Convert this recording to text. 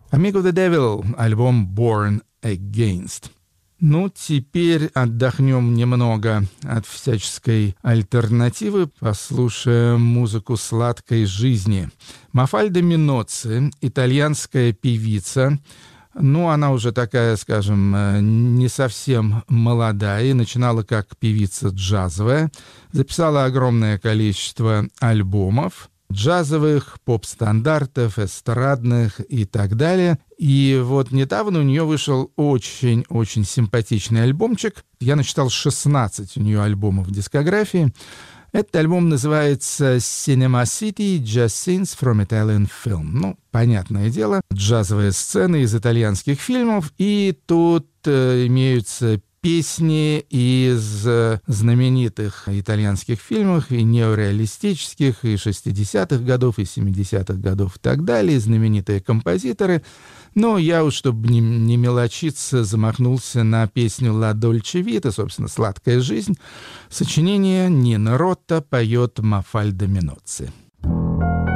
Amigo the Devil, альбом Born Against. Ну, теперь отдохнем немного от всяческой альтернативы, послушаем музыку сладкой жизни. Мафальда Миноцци, итальянская певица. Ну, она уже такая, скажем, не совсем молодая и начинала как певица джазовая. Записала огромное количество альбомов джазовых, поп-стандартов, эстрадных и так далее. И вот недавно у нее вышел очень-очень симпатичный альбомчик. Я насчитал 16 у нее альбомов в дискографии. Этот альбом называется «Cinema City Jazz Scenes from Italian Film». Ну, понятное дело, джазовые сцены из итальянских фильмов. И тут имеются песни из знаменитых итальянских фильмов, и неореалистических, и 60-х годов, и 70-х годов и так далее, знаменитые композиторы. Но я уж, чтобы не мелочиться, замахнулся на песню «Ла Дольче Вита», собственно, «Сладкая жизнь». Сочинение Нино Ротта, поет Мафальда Миноцци.